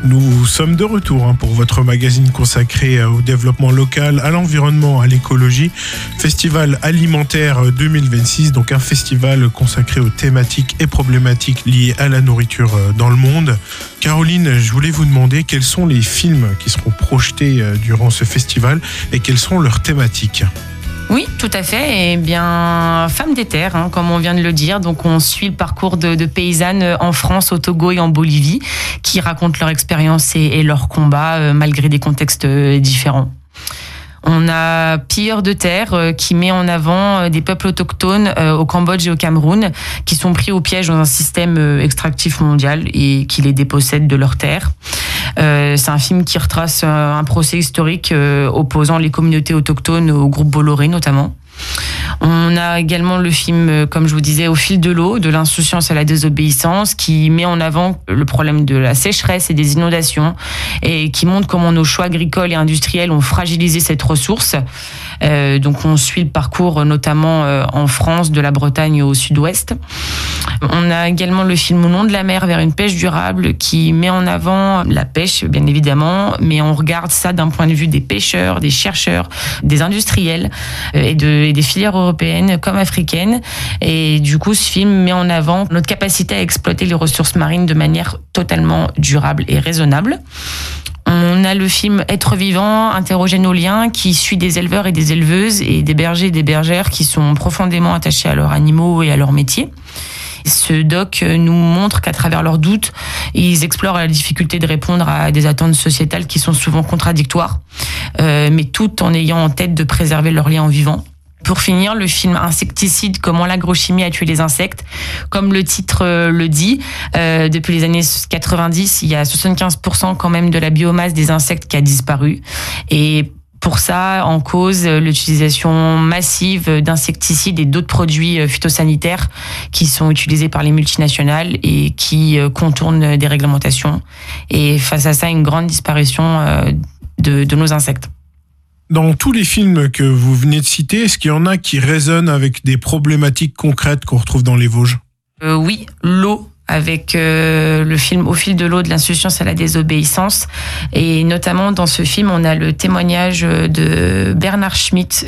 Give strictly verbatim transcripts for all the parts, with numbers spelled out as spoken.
Nous sommes de retour hein, pour votre magazine consacré au développement local, à l'environnement, à l'écologie. Festival alimentaire deux mille vingt-six, donc un festival consacré aux thématiques et problématiques liées à la nourriture dans le monde. Caroline, je voulais vous demander quels sont les films qui seront projetés durant ce festival et quelles sont leurs thématiques. Oui, tout à fait. Eh bien, Femmes des terres, hein, comme on vient de le dire. Donc, on suit le parcours de, de paysannes en France, au Togo et en Bolivie, qui racontent leur expérience et, et leur combat euh, malgré des contextes différents. On a Pilleurs de terre euh, qui met en avant euh, des peuples autochtones euh, au Cambodge et au Cameroun qui sont pris au piège dans un système euh, extractif mondial et qui les dépossède de leurs terres. Euh, c'est un film qui retrace euh, un procès historique euh, opposant les communautés autochtones au groupe Bolloré notamment. On a également le film, comme je vous disais, Au fil de l'eau, de l'insouciance à la désobéissance, qui met en avant le problème de la sécheresse et des inondations et qui montre comment nos choix agricoles et industriels ont fragilisé cette ressource. Euh, donc on suit le parcours notamment euh, en France, de la Bretagne au sud-ouest. On a également le film Au nom de la mer vers une pêche durable qui met en avant la pêche, bien évidemment, mais on regarde ça d'un point de vue des pêcheurs, des chercheurs, des industriels et, de, et des filières européennes comme africaines. Et du coup, ce film met en avant notre capacité à exploiter les ressources marines de manière totalement durable et raisonnable. On a le film Être vivant, interroger nos liens, qui suit des éleveurs et des éleveuses et des bergers et des bergères qui sont profondément attachés à leurs animaux et à leur métier. Ce doc nous montre qu'à travers leurs doutes, ils explorent la difficulté de répondre à des attentes sociétales qui sont souvent contradictoires, euh, mais tout en ayant en tête de préserver leurs liens en vivant. Pour finir, le film Insecticide, comment l'agrochimie a tué les insectes. Comme le titre le dit, euh, depuis les années quatre-vingt-dix, il y a soixante-quinze pour cent quand même de la biomasse des insectes qui a disparu. Et pour ça, en cause l'utilisation massive d'insecticides et d'autres produits phytosanitaires qui sont utilisés par les multinationales et qui contournent des réglementations. Et face à ça, une grande disparition de, de nos insectes. Dans tous les films que vous venez de citer, est-ce qu'il y en a qui résonnent avec des problématiques concrètes qu'on retrouve dans les Vosges ? euh, Oui, l'eau. Avec euh, le film Au fil de l'eau, de l'insouciance à la désobéissance. Et notamment dans ce film, on a le témoignage de Bernard Schmitt,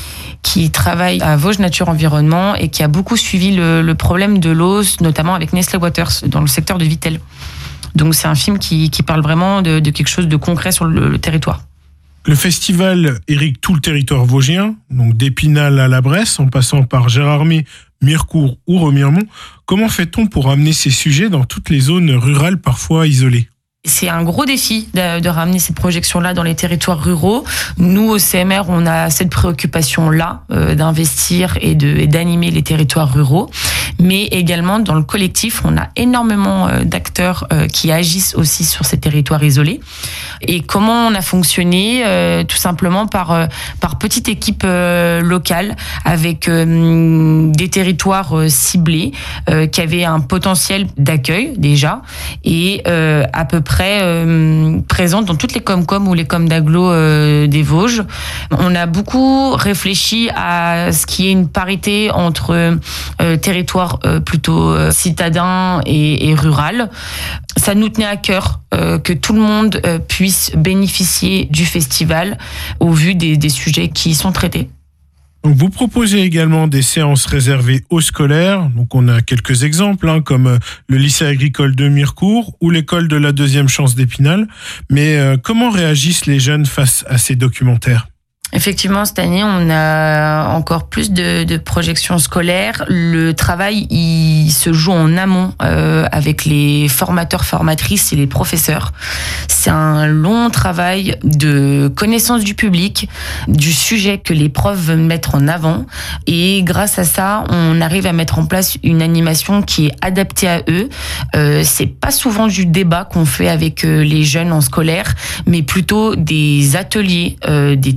qui travaille à Vosges Nature Environnement et qui a beaucoup suivi le, le problème de l'eau, notamment avec Nestlé Waters, dans le secteur de Vittel. Donc c'est un film qui, qui parle vraiment de, de quelque chose de concret sur le, le territoire. Le festival irrigue tout le territoire vosgien, donc d'Épinal à la Bresse, en passant par Gérardmer, Mirecourt ou Remiremont. Comment fait-on pour amener ces sujets dans toutes les zones rurales parfois isolées ? C'est un gros défi de, de ramener ces projections-là dans les territoires ruraux. Nous, au C M R, on a cette préoccupation-là euh, d'investir et, de, et d'animer les territoires ruraux. Mais également, dans le collectif, on a énormément euh, d'acteurs euh, qui agissent aussi sur ces territoires isolés. Et comment on a fonctionné ? euh, Tout simplement par, euh, par petite équipe euh, locale avec euh, des territoires euh, ciblés euh, qui avaient un potentiel d'accueil déjà et euh, à peu près près euh, présente dans toutes les Comcom ou les Com d'agglo euh, des Vosges. On a beaucoup réfléchi à ce qui est une parité entre euh, territoire euh, plutôt euh, citadin et, et rural. Ça nous tenait à cœur euh, que tout le monde euh, puisse bénéficier du festival au vu des, des sujets qui y sont traités. Donc vous proposez également des séances réservées aux scolaires. Donc on a quelques exemples, hein, comme le lycée agricole de Mirecourt ou l'école de la deuxième chance d'Épinal. Mais euh, comment réagissent les jeunes face à ces documentaires ? Effectivement, cette année, on a encore plus de, de projections scolaires. Le travail, il se joue en amont euh, avec les formateurs, formatrices et les professeurs. C'est un long travail de connaissance du public, du sujet que les profs veulent mettre en avant. Et grâce à ça, on arrive à mettre en place une animation qui est adaptée à eux. Euh, c'est pas souvent du débat qu'on fait avec les jeunes en scolaire, mais plutôt des ateliers, euh, des tables rondes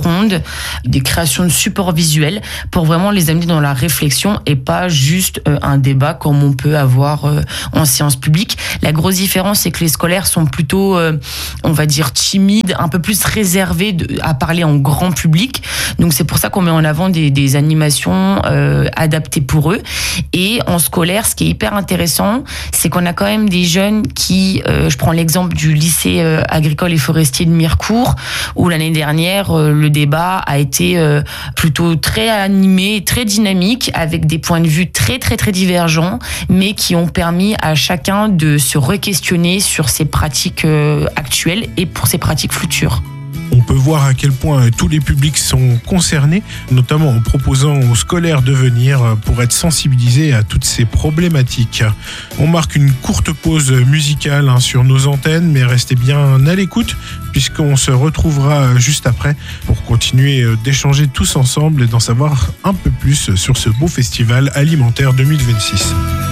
rondes, des créations de supports visuels pour vraiment les amener dans la réflexion et pas juste un débat comme on peut avoir en séance publique. La grosse différence, c'est que les scolaires sont plutôt, on va dire, timides, un peu plus réservés de, à parler en grand public. Donc c'est pour ça qu'on met en avant des, des animations euh, adaptées pour eux. Et en scolaire, ce qui est hyper intéressant, c'est qu'on a quand même des jeunes qui, euh, je prends l'exemple du lycée euh, agricole et forestier de Mirecourt, où l'année dernière, euh, le débat a été euh, plutôt très animé, très dynamique, avec des points de vue très très très divergents, mais qui ont permis à chacun de se re-questionner sur ses pratiques euh, actuelles et pour ses pratiques futures. On peut voir à quel point tous les publics sont concernés, notamment en proposant aux scolaires de venir pour être sensibilisés à toutes ces problématiques. On marque une courte pause musicale sur nos antennes, mais restez bien à l'écoute puisqu'on se retrouvera juste après pour continuer d'échanger tous ensemble et d'en savoir un peu plus sur ce beau festival alimentaire deux mille vingt-six.